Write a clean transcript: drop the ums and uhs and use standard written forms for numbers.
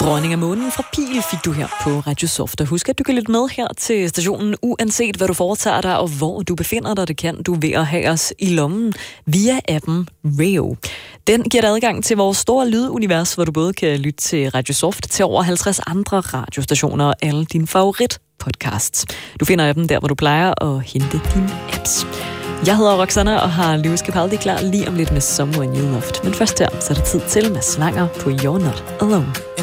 Dronning af månen fra Pil fik du her på Radio Soft. Og husk, at du kan lytte med her til stationen, uanset hvad du foretager dig og hvor du befinder dig. Det kan du ved at have os i lommen via appen Rio. Den giver dig adgang til vores store lydunivers, hvor du både kan lytte til Radio Soft, til over 50 andre radiostationer og alle dine favoritpodcasts. Du finder appen der, hvor du plejer at hente dine apps. Jeg hedder Roxanna og har Lewis Capaldi klar lige om lidt med Someone You Loved. Men først her, så er det tid til Mads Langer på You're Not Alone.